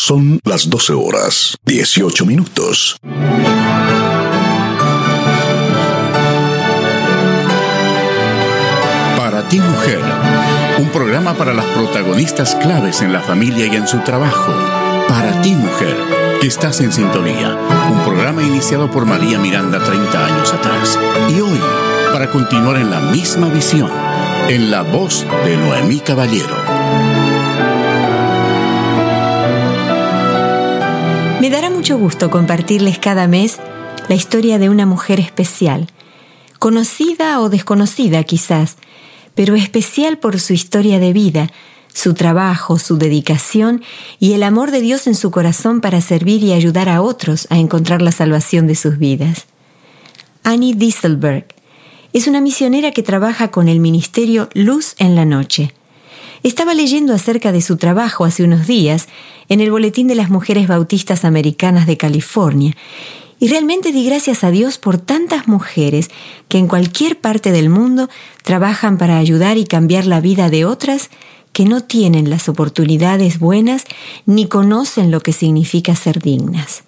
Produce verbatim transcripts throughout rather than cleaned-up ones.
Son las doce horas, dieciocho minutos. Para ti, mujer, un programa para las protagonistas claves en la familia y en su trabajo. Para ti, mujer, que estás en sintonía. Un programa iniciado por María Miranda treinta años atrás. Y hoy, para continuar en la misma visión, en la voz de Noemí Caballero. Me dará mucho gusto compartirles cada mes la historia de una mujer especial, conocida o desconocida quizás, pero especial por su historia de vida, su trabajo, su dedicación y el amor de Dios en su corazón para servir y ayudar a otros a encontrar la salvación de sus vidas. Annie Dieselberg es una misionera que trabaja con el ministerio Luz en la Noche. Estaba leyendo acerca de su trabajo hace unos días en el Boletín de las Mujeres Bautistas Americanas de California, y realmente di gracias a Dios por tantas mujeres que en cualquier parte del mundo trabajan para ayudar y cambiar la vida de otras que no tienen las oportunidades buenas ni conocen lo que significa ser dignas.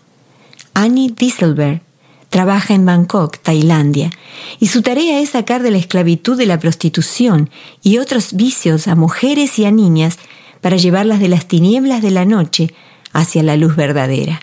Annie Dieselberg trabaja en Bangkok, Tailandia, y su tarea es sacar de la esclavitud de la prostitución y otros vicios a mujeres y a niñas para llevarlas de las tinieblas de la noche hacia la luz verdadera.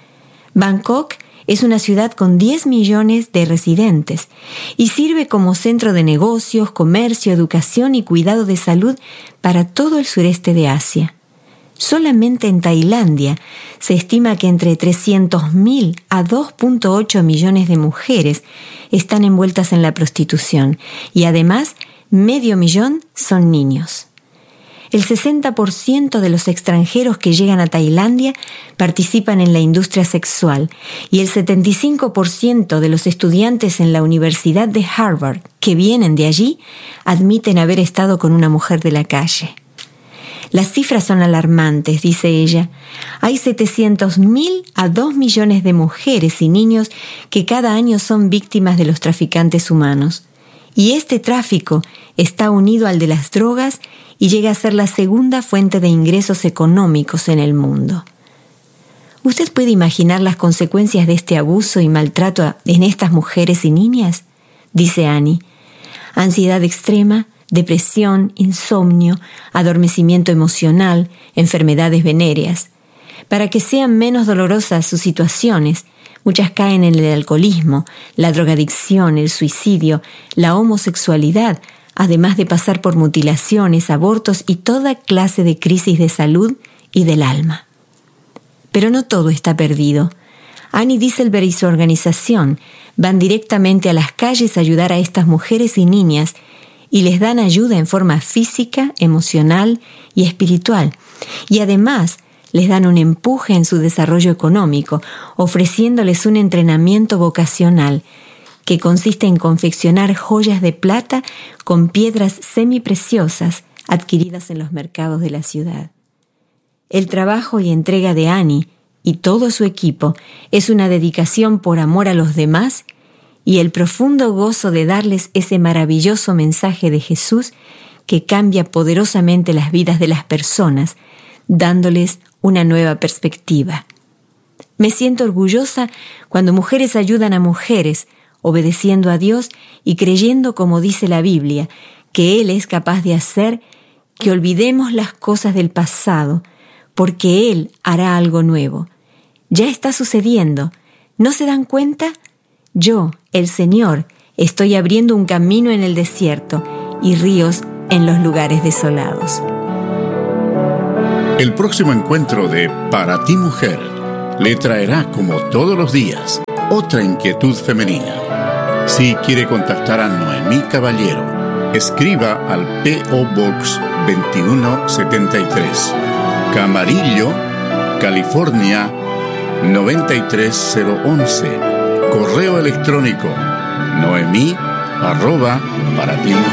Bangkok es una ciudad con diez millones de residentes y sirve como centro de negocios, comercio, educación y cuidado de salud para todo el sureste de Asia. Solamente en Tailandia se estima que entre trescientos mil a dos punto ocho millones de mujeres están envueltas en la prostitución y además medio millón son niños. El sesenta por ciento de los extranjeros que llegan a Tailandia participan en la industria sexual y el setenta y cinco por ciento de los estudiantes en la Universidad de Harvard que vienen de allí admiten haber estado con una mujer de la calle. Las cifras son alarmantes, dice ella. Hay setecientos mil a dos millones de mujeres y niños que cada año son víctimas de los traficantes humanos. Y este tráfico está unido al de las drogas y llega a ser la segunda fuente de ingresos económicos en el mundo. ¿Usted puede imaginar las consecuencias de este abuso y maltrato en estas mujeres y niñas? Dice Annie. Ansiedad extrema, depresión, insomnio, adormecimiento emocional, enfermedades venéreas. Para que sean menos dolorosas sus situaciones, muchas caen en el alcoholismo, la drogadicción, el suicidio, la homosexualidad, además de pasar por mutilaciones, abortos y toda clase de crisis de salud y del alma. Pero no todo está perdido. Annie Dieselberg y su organización van directamente a las calles a ayudar a estas mujeres y niñas y les dan ayuda en forma física, emocional y espiritual. Y además les dan un empuje en su desarrollo económico, ofreciéndoles un entrenamiento vocacional que consiste en confeccionar joyas de plata con piedras semipreciosas adquiridas en los mercados de la ciudad. El trabajo y entrega de Annie y todo su equipo es una dedicación por amor a los demás y el profundo gozo de darles ese maravilloso mensaje de Jesús que cambia poderosamente las vidas de las personas, dándoles una nueva perspectiva. Me siento orgullosa cuando mujeres ayudan a mujeres, obedeciendo a Dios y creyendo, como dice la Biblia, que Él es capaz de hacer que olvidemos las cosas del pasado, porque Él hará algo nuevo. Ya está sucediendo. ¿No se dan cuenta? Yo, el Señor, estoy abriendo un camino en el desierto y ríos en los lugares desolados. El próximo encuentro de Para ti, mujer, le traerá, como todos los días, otra inquietud femenina. Si quiere contactar a Noemí Caballero, escriba al P O Box veintiuno setenta y tres, Camarillo, California noventa y tres cero once. Correo electrónico noemí arroba para ti mujer.